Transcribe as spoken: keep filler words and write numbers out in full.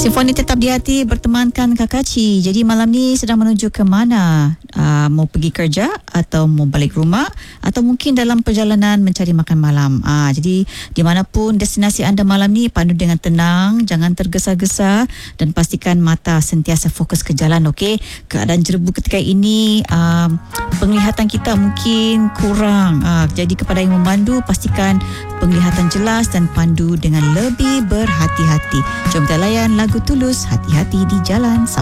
Simfoni Tetap di Hati bertemankan Kakaci. Jadi malam ni sedang menuju ke mana? Uh, mau pergi kerja atau mau balik rumah atau mungkin dalam perjalanan mencari makan malam. Uh, jadi di manapun destinasi anda malam ni, pandu dengan tenang, jangan tergesa-gesa dan pastikan mata sentiasa fokus ke jalan, okey? Keadaan jerebu ketika ini, uh, penglihatan kita mungkin kurang. Uh, jadi kepada yang memandu, pastikan penglihatan jelas dan pandu dengan lebih berhati-hati. Jom kita layan lagu Tulus, Hati-Hati di Jalan.